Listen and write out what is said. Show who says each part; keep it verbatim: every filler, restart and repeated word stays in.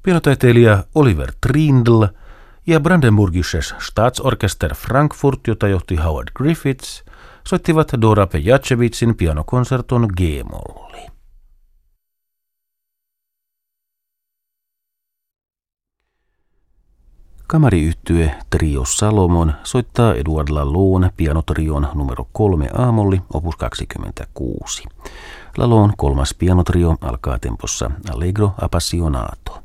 Speaker 1: Pianotaiteilija Oliver Trindle ja Brandenburgisches Staatsorchester Frankfurt, jota johti Howard Griffiths, soittivat Dora Pejacevicin pianokonserton G-molli. Kamariyhtye Trio Salomon soittaa Edouard Lalonde pianotrion numero kolme A-molli opus kaksikymmentäkuusi. Lalonde kolmas pianotrio alkaa tempossa Allegro appassionato.